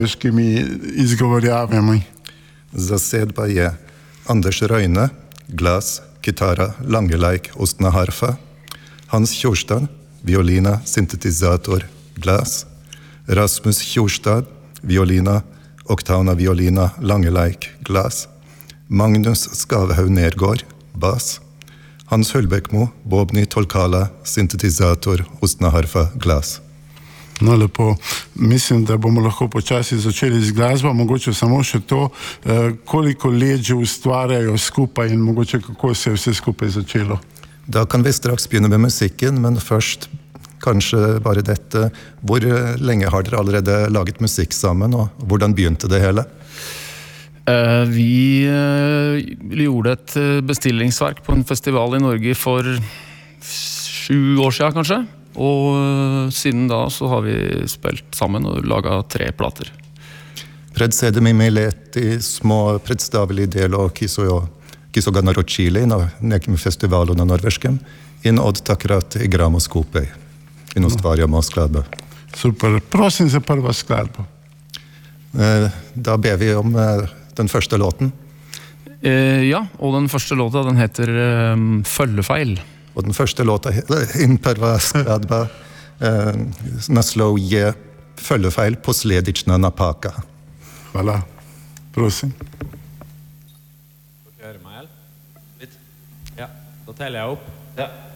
težkimi izgovorjavami. Zasedba je Anders Røyne, glas, kitara, langeleik, ostna harfa. Hans Kjorstad, violina, syntetisator, glas. Rasmus Kjorstad, violina, oktavna violina, langeleik, glas. Magnus Skavehaug Nergård, bass. Hans Hølbekmo, bobni, tolkala, syntetisator, ostna harfa, glas. No, lepo. Mislim, da bomo lahko počasi začeli z glasbo. Mogoče samo še to, koliko let že ustvarjajo skupaj in mogoče kako se je vse skupaj začelo. Da kan vi straks begynne med musikken, men først kanskje bare dette. Hvor lenge har dere allerede laget musikk sammen, og hvordan begynte det hele? Vi gjorde et bestillingsverk på en festival i Norge for 7 år siden, kanskje. Og siden da så har vi spilt sammen og laget 3 plater. Pred 7 leti smo predstavili delo, ki so ga naročili na nekem festivalu na Norveškem in od takrat igramo skupaj in ustvarjamo skladbe. Super. Prosim za prvo skladbo. Da ber vi om den første låten. Ja, og den første låta den heter Følgefeil. Og den første låta in prva skladba naslov je Følgefeil Posledična napaka. Hvala. Prosim. Dere hører meg, eller? Litt? Ja, da teller jeg opp. Ja.